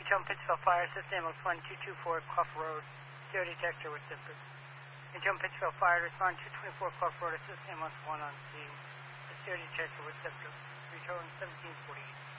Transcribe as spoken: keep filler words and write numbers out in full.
Intone Pittsville Fire, assist ambulance one two two four Clough Road, stair detector with symptoms. Intone Pittsville Fire, respond two twenty-four Clough Road, assist ambulance one on scene, the stair detector with symptoms. Return seventeen forty-eight.